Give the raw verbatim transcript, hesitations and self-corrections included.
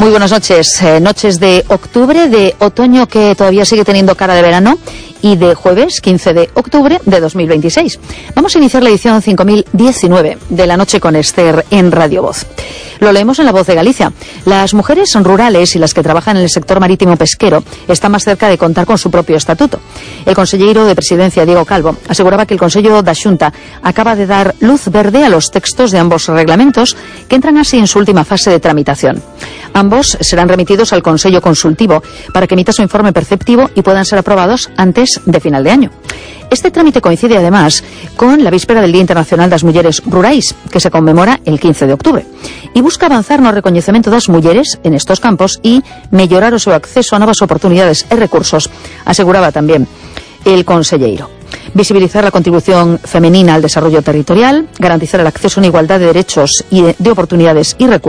Muy buenas noches, eh, noches de octubre, de otoño que todavía sigue teniendo cara de verano y de jueves quince de octubre de dos mil veintiséis. Vamos a iniciar la edición cinco mil diecinueve de La Noche con Esther en Radio Voz. Lo leemos en La Voz de Galicia. Las mujeres rurales y las que trabajan en el sector marítimo pesquero están más cerca de contar con su propio estatuto. El conselleiro de Presidencia, Diego Calvo, aseguraba que el Consello da Xunta acaba de dar luz verde a los textos de ambos reglamentos que entran así en su última fase de tramitación. Ambos serán remitidos al Consello Consultivo para que emita su informe perceptivo y puedan ser aprobados antes de final de año. Este trámite coincide además con la víspera del Día Internacional das Mulleres Rurais, que se conmemora el quince de octubre, e busca avanzar no recoñecemento das mulleres en estos campos e mellorar o seu acceso a novas oportunidades e recursos, aseguraba tamén el conselleiro. Visibilizar la contribución femenina al desarrollo territorial, garantizar el acceso a una igualdad de derechos y de oportunidades y recursos,